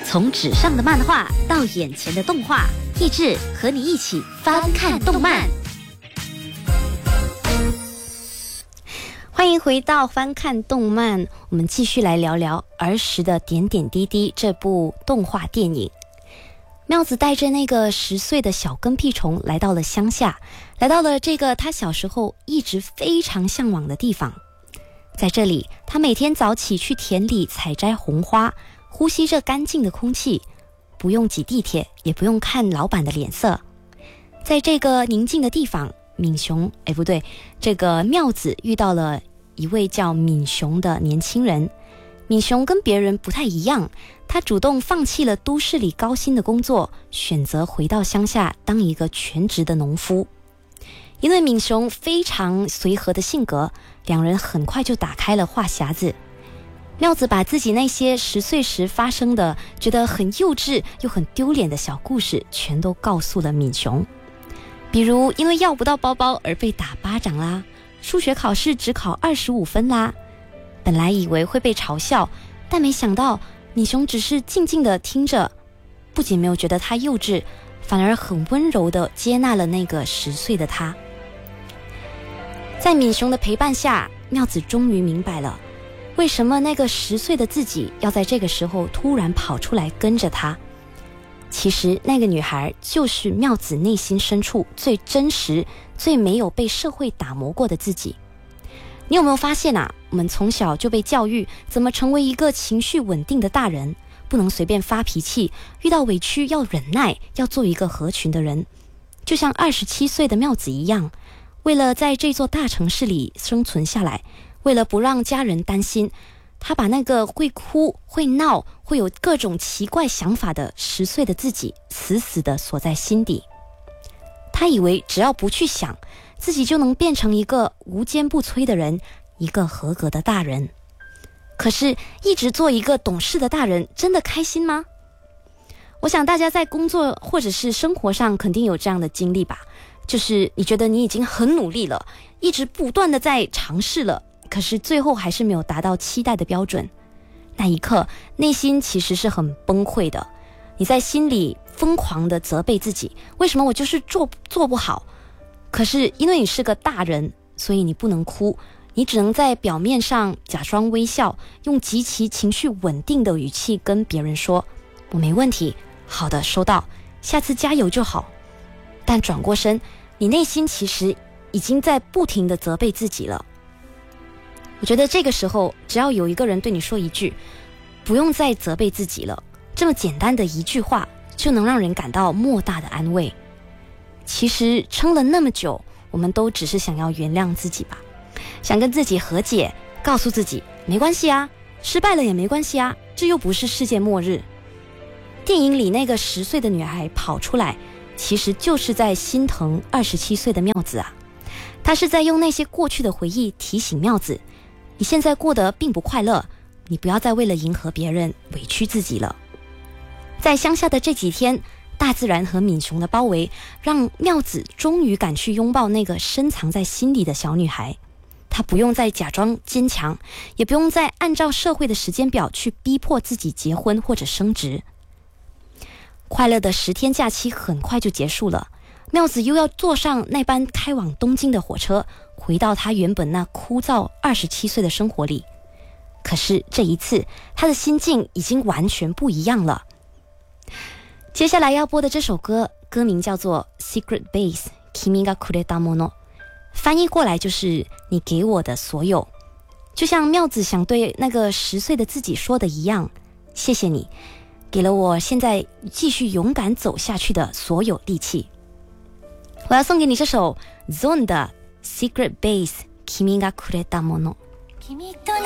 从纸上的漫画到眼前的动画，益智和你一起翻看动漫。欢迎回到翻看动漫，我们继续来聊聊儿时的点点滴滴这部动画电影。妙子带着那个10岁的小跟屁虫来到了乡下，来到了这个他小时候一直非常向往的地方。在这里，他每天早起去田里采摘红花，呼吸着干净的空气，不用挤地铁，也不用看老板的脸色。在这个宁静的地方，这个妙子遇到了一位叫敏雄的年轻人。敏雄跟别人不太一样，他主动放弃了都市里高薪的工作，选择回到乡下当一个全职的农夫。因为敏雄非常随和的性格，两人很快就打开了话匣子。妙子把自己那些10岁时发生的觉得很幼稚又很丢脸的小故事全都告诉了敏雄。比如因为要不到包包而被打巴掌啦，数学考试只考25分啦。本来以为会被嘲笑，但没想到敏雄只是静静地听着，不仅没有觉得他幼稚，反而很温柔地接纳了那个10岁的他。在敏雄的陪伴下，妙子终于明白了为什么那个10岁的自己要在这个时候突然跑出来跟着他。其实那个女孩就是妙子内心深处最真实、最没有被社会打磨过的自己。你有没有发现啊，我们从小就被教育怎么成为一个情绪稳定的大人，不能随便发脾气，遇到委屈要忍耐，要做一个合群的人。就像27岁的妙子一样，为了在这座大城市里生存下来，为了不让家人担心，他把那个会哭、会闹、会有各种奇怪想法的10岁的自己死死地锁在心底。他以为只要不去想，自己就能变成一个无坚不摧的人，一个合格的大人。可是一直做一个懂事的大人，真的开心吗？我想大家在工作或者是生活上肯定有这样的经历吧，就是你觉得你已经很努力了，一直不断的在尝试了，可是最后还是没有达到期待的标准。那一刻内心其实是很崩溃的，你在心里疯狂的责备自己，为什么我就是做不好。可是因为你是个大人，所以你不能哭，你只能在表面上假装微笑，用极其情绪稳定的语气跟别人说，我没问题，好的，收到，下次加油就好。但转过身，你内心其实已经在不停地责备自己了。我觉得这个时候只要有一个人对你说一句不用再责备自己了，这么简单的一句话就能让人感到莫大的安慰。其实撑了那么久，我们都只是想要原谅自己吧，想跟自己和解，告诉自己没关系啊，失败了也没关系啊，这又不是世界末日。电影里那个10岁的女孩跑出来，其实就是在心疼27岁的妙子啊。她是在用那些过去的回忆提醒妙子，你现在过得并不快乐，你不要再为了迎合别人委屈自己了。在乡下的这几天，大自然和敏雄的包围，让妙子终于敢去拥抱那个深藏在心里的小女孩。她不用再假装坚强，也不用再按照社会的时间表去逼迫自己结婚或者升职。快乐的10天假期很快就结束了，妙子又要坐上那班开往东京的火车，回到她原本那枯燥27岁的生活里。可是这一次，她的心境已经完全不一样了。接下来要播的这首歌，歌名叫做 Secret Base Kimi ga kureta mono， 翻译过来就是你给我的所有。就像妙子想对那个10岁的自己说的一样，谢谢你，给了我现在继续勇敢走下去的所有力气。我要送给你这首 Zone 的 Secret Base Kimi ga kureta mono。